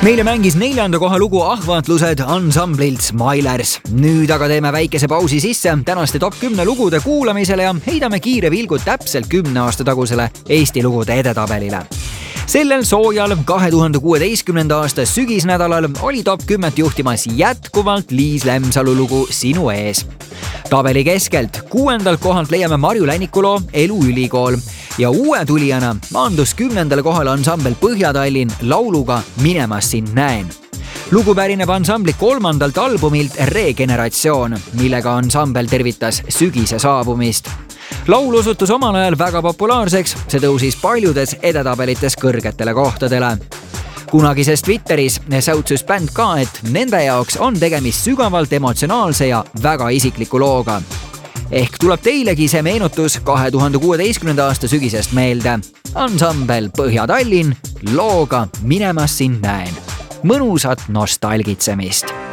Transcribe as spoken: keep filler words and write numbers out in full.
Meile mängis neljanda koha lugu Ahvatlused ansamblilt Smilers. Nüüd aga teeme väikese pausi sisse tänaste top kümne lugude kuulamisele ja heidame kiire vilgu täpselt kümne aasta tagusele Eesti lugude edetabelile. Sellel soojal kahe tuhande kuueteistkümnenda aasta sügisnädalal oli top kümmet juhtimas jätkuvalt Liis Lemsalu lugu Sinu ees. Tabeli keskelt kuuendalt kohalt leiame Marju Länniku loo Elu ülikool ja uue tulijana maandus kümnendale kohale ansambel Põhja-Tallinn lauluga Minemas sind näen. Lugu pärineb ansambli kolmandalt albumilt Regeneratsioon, millega ansambel tervitas sügise saabumist. Laul osutus omal ajal väga populaarseks, see tõusis paljudes edetabelites kõrgetele kohtadele. Kunagises Twitteris säutsus bänd ka, et nende jaoks on tegemist sügavalt emotsionaalse ja väga isikliku looga. Ehk tuleb teilegi see meenutus kahe tuhande kuueteistkümnenda aasta sügisest meelde. Ansambel Põhja-Tallinn looga Minemas sind näen. Mõnusat nostalgitsemist!